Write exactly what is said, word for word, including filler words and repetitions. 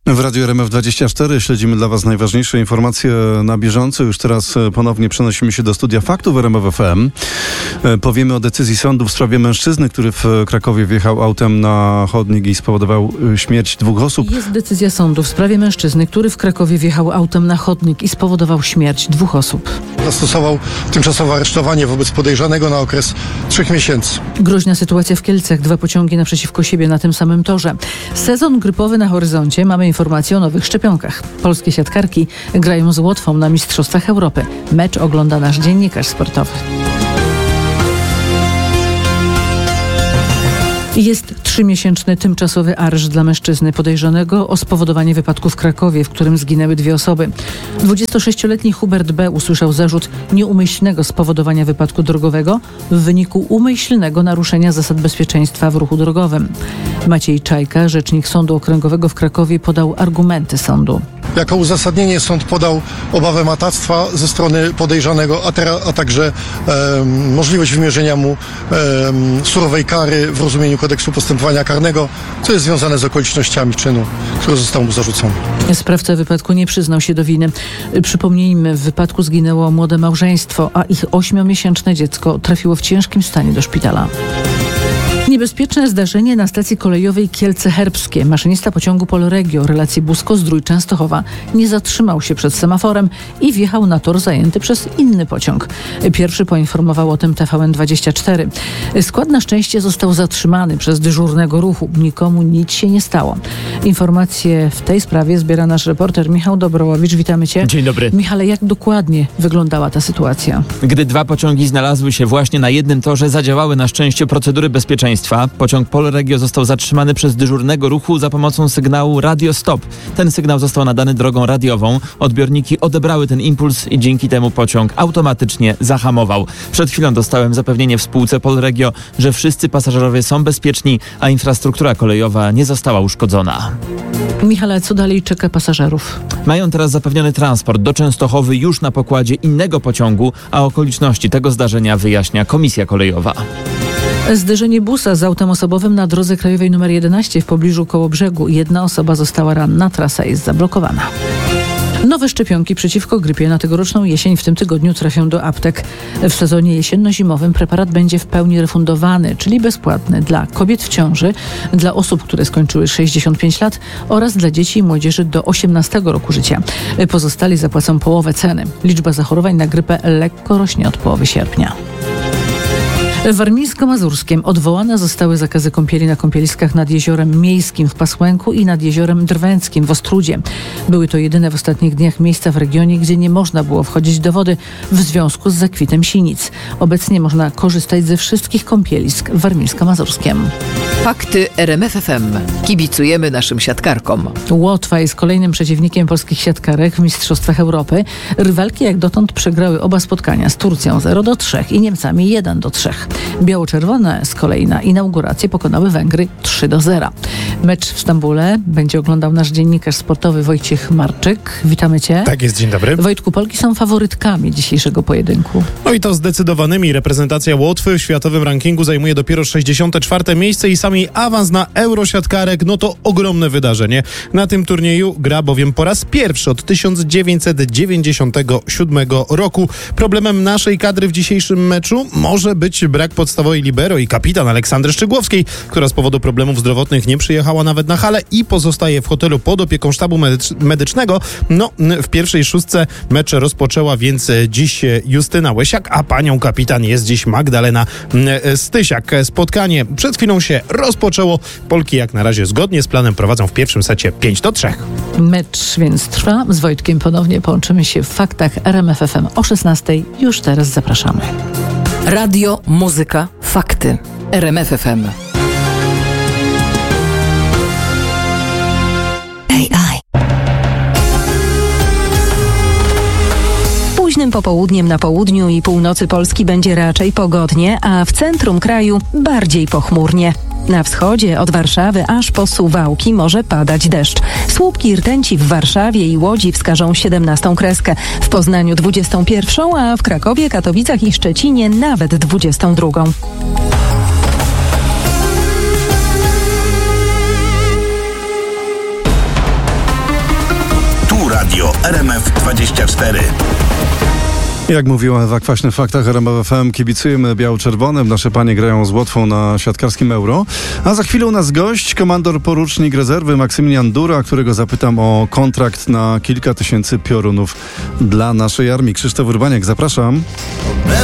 W Radiu R M F dwadzieścia cztery śledzimy dla Was najważniejsze informacje na bieżąco. Już teraz ponownie przenosimy się do studia Faktów R M F F M. Powiemy o decyzji sądu w sprawie mężczyzny, który w Krakowie wjechał autem na chodnik i spowodował śmierć dwóch osób. Jest decyzja sądu w sprawie mężczyzny, który w Krakowie wjechał autem na chodnik i spowodował śmierć dwóch osób. Zastosował tymczasowe aresztowanie wobec podejrzanego na okres trzech miesięcy. Groźna sytuacja w Kielcach. Dwa pociągi naprzeciwko siebie na tym samym torze. Sezon grypowy na horyzoncie. Mamy informacje o nowych szczepionkach. Polskie siatkarki grają z Łotwą na Mistrzostwach Europy. Mecz ogląda nasz dziennikarz sportowy. Jest trzymiesięczny tymczasowy areszt dla mężczyzny podejrzanego o spowodowanie wypadku w Krakowie, w którym zginęły dwie osoby. dwudziestosześcioletni Hubert B. usłyszał zarzut nieumyślnego spowodowania wypadku drogowego w wyniku umyślnego naruszenia zasad bezpieczeństwa w ruchu drogowym. Maciej Czajka, rzecznik Sądu Okręgowego w Krakowie, podał argumenty sądu. Jako uzasadnienie sąd podał obawę matactwa ze strony podejrzanego, a, tera, a także e, możliwość wymierzenia mu e, surowej kary w rozumieniu kodeksu postępowania karnego, co jest związane z okolicznościami czynu, który został mu zarzucony. Sprawca wypadku nie przyznał się do winy. Przypomnijmy, w wypadku zginęło młode małżeństwo, a ich ośmiomiesięczne dziecko trafiło w ciężkim stanie do szpitala. Niebezpieczne zdarzenie na stacji kolejowej Kielce-Herbskie. Maszynista pociągu Polregio relacji Busko-Zdrój Częstochowa nie zatrzymał się przed semaforem i wjechał na tor zajęty przez inny pociąg. Pierwszy poinformował o tym T V N dwadzieścia cztery. Skład na szczęście został zatrzymany przez dyżurnego ruchu. Nikomu nic się nie stało. Informacje w tej sprawie zbiera nasz reporter Michał Dobrołowicz. Witamy Cię. Dzień dobry. Michale, jak dokładnie wyglądała ta sytuacja? Gdy dwa pociągi znalazły się właśnie na jednym torze, zadziałały na szczęście procedury bezpieczeństwa. Pociąg Polregio został zatrzymany przez dyżurnego ruchu za pomocą sygnału Radio Stop. Ten sygnał został nadany drogą radiową. Odbiorniki odebrały ten impuls i dzięki temu pociąg automatycznie zahamował. Przed chwilą dostałem zapewnienie w spółce Polregio, że wszyscy pasażerowie są bezpieczni, a infrastruktura kolejowa nie została uszkodzona. Michale, co dalej czeka pasażerów? Mają teraz zapewniony transport do Częstochowy już na pokładzie innego pociągu, a okoliczności tego zdarzenia wyjaśnia Komisja Kolejowa. Zderzenie busa z autem osobowym na drodze krajowej nr jedenaście w pobliżu Kołobrzegu. Jedna osoba została ranna, trasa jest zablokowana. Nowe szczepionki przeciwko grypie na tegoroczną jesień w tym tygodniu trafią do aptek. W sezonie jesienno-zimowym preparat będzie w pełni refundowany, czyli bezpłatny dla kobiet w ciąży, dla osób, które skończyły sześćdziesiąt pięć lat oraz dla dzieci i młodzieży do osiemnastego roku życia. Pozostali zapłacą połowę ceny. Liczba zachorowań na grypę lekko rośnie od połowy sierpnia. W Warmińsko-Mazurskiem odwołane zostały zakazy kąpieli na kąpieliskach nad Jeziorem Miejskim w Pasłęku i nad Jeziorem Drwęckim w Ostrudzie. Były to jedyne w ostatnich dniach miejsca w regionie, gdzie nie można było wchodzić do wody w związku z zakwitem sinic. Obecnie można korzystać ze wszystkich kąpielisk w Warmińsko-Mazurskiem. Fakty R M F F M. Kibicujemy naszym siatkarkom. Łotwa jest kolejnym przeciwnikiem polskich siatkarek w Mistrzostwach Europy. Rywalki jak dotąd przegrały oba spotkania z Turcją zero do trzech i Niemcami jeden do trzech. Biało-czerwone z kolei na inaugurację pokonały Węgry trzy do zera. Mecz w Stambule będzie oglądał nasz dziennikarz sportowy Wojciech Marczyk. Witamy Cię. Tak jest, dzień dobry. Wojtku, Polki są faworytkami dzisiejszego pojedynku. No i to zdecydowanymi. Reprezentacja Łotwy w światowym rankingu zajmuje dopiero sześćdziesiąte czwarte miejsce i sam jej awans na Eurosiatkarek, no to ogromne wydarzenie. Na tym turnieju gra bowiem po raz pierwszy od tysiąc dziewięćset dziewięćdziesiątego siódmego roku. Problemem naszej kadry w dzisiejszym meczu może być brak podstawowej libero i kapitan Aleksandry Szczygłowskiej, która z powodu problemów zdrowotnych nie przyjechała nawet na halę i pozostaje w hotelu pod opieką sztabu medycz- medycznego. No, w pierwszej szóstce mecz rozpoczęła więc dziś Justyna Łesiak, a panią kapitan jest dziś Magdalena Stysiak. Spotkanie przed chwilą się rozpoczęło. Polki jak na razie zgodnie z planem prowadzą w pierwszym secie pięć do trzech. Mecz więc trwa. Z Wojtkiem ponownie połączymy się w Faktach R M F F M o szesnastej. Już teraz zapraszamy. Radio, muzyka, fakty. R M F F M. Późnym popołudniem na południu i północy Polski będzie raczej pogodnie, a w centrum kraju bardziej pochmurnie. Na wschodzie od Warszawy aż po Suwałki może padać deszcz. Słupki rtęci w Warszawie i Łodzi wskażą siedemnastą kreskę, w Poznaniu dwudziestą pierwszą, a w Krakowie, Katowicach i Szczecinie nawet dwudziestą drugą. Radio R M F dwadzieścia cztery. Jak mówiła Ewa Kwaśny w Faktach R M F F M, kibicujemy biało-czerwonym. Nasze panie grają z Łotwą na siatkarskim Euro. A za chwilę u nas gość, komandor porucznik rezerwy Maksymilian Dura, którego zapytam o kontrakt na kilka tysięcy piorunów dla naszej armii. Krzysztof Urbaniak, zapraszam.